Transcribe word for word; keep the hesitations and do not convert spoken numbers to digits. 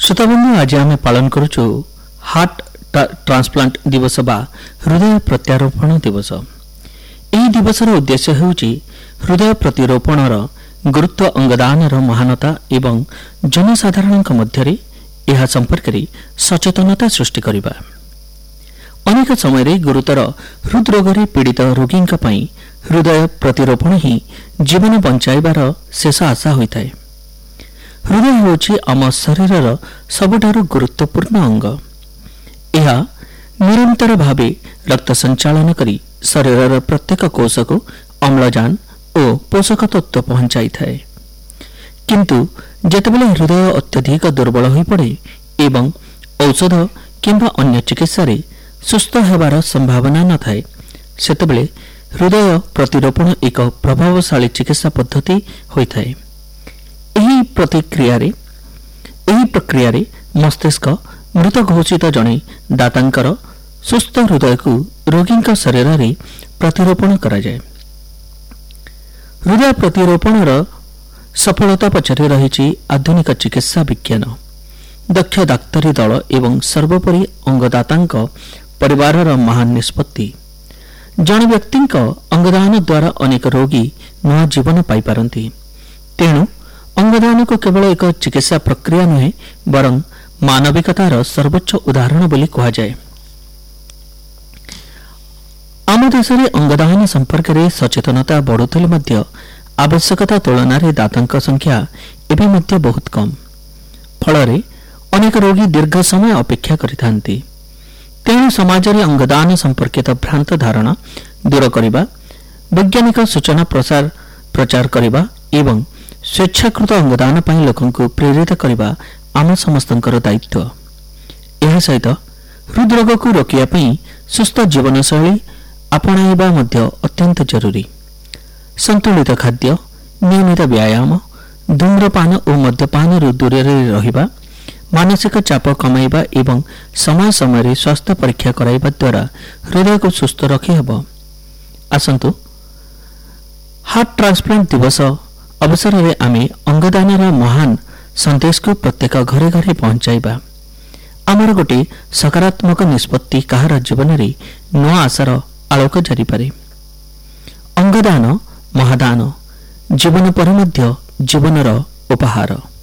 श्रोताबंधु आज आम पालन करुचु हार्ट ट्रांसप्लांट दिवस बा हृदय प्रत्यारोपण दिवस। यह दिवसर उद्देश्य हेउची हृदय प्रतिरोपणर गुरुत्व, अंगदानर महानता एवं जनसाधारण मध्य यह संपर्क में सचेतनता सृष्टि करने। अनेक समय गुरुतर हृदरोग पीड़ित रोगी हृदय प्रतिरोपण ही जीवन बंचाइबार शेष आशा होता है। हृदय होची आम शरीरर सबुठारु गुरुत्वपूर्ण अंग। यह निरंतर भावे रक्त संचालन करी शरीरर प्रत्येक कोश को अम्लजान और पोषक तत्व पहुंचाई थाए। किंतु जेतेबेले हृदय अत्यधिक दुर्बल हो पड़े एवं औषध किंबा अन्य चिकित्सा रे सुस्थ हेबार संभावना न थाए, सेतेबेले हृदय प्रतिरोपण एक प्रभावशाली चिकित्सा पद्धति होइथाए। एही प्रतिक्रिया रे एही प्रक्रिया रे मस्तिष्क मृत घोषित जणे दातांकर सुस्थ हृदय को रोगी शरीर रे प्रतिरोपण करा जाए। हृदय प्रतिरोपणर सफलता पछरे रही आधुनिक चिकित्सा विज्ञान, दक्ष डाक्तरी दल एवं सर्वोपरि अंगदातांक परिवारर महान निष्पत्ति। जन व्यक्ति अंगदान द्वारा अनेक रोगी नया जीवन पाई पारंती। तेणु अंगदान को केवल एक चिकित्सा प्रक्रिया नुहे बरं मानविकतार सर्वोच्च उदाहरण बोली कहा जाए। आम देश में अंगदान संपर्क में सचेतनता बढ़ुले मध्य आवश्यकता तुलन में दातांक संख्या एवं मध्य बहुत कम। फल अनेक रोगी दीर्घ समय अपेक्षा करिथांती। तेणु समाज में अंगदान संपर्कित भ्रांत धारणा दूर करने, वैज्ञानिक सूचना प्रसार प्रचार करने एवं स्वेच्छाकृत अंगदान पर लोक प्रेरित करने आम समस्तंकर दायित्व। यह सहित हृदरोग को रोकने सुस्थ जीवनशैली अपनाइबा मध्य अत्यंत जरूरी। संतुलित खाद्य, नियमित व्यायाम, धूम्रपान और मद्यपान दूर रहिबा, मानसिक चाप कमाइबा एवं समय समय स्वास्थ्य परीक्षा कराइबा द्वारा हृदय को सुस्थ रखी हेब। आसंतु हार्ट ट्रांसप्लांट दिवस अवसर में आमे अंगदानर महान संदेश को प्रत्येक घरे घरे पहुंचाइबा। आमर गोटे सकारात्मक निष्पत्ति कहार जीवन में नया आशार आलोक जारी पारे। अंगदान महादान, जीवन पर मध्य जीवनर उपहार।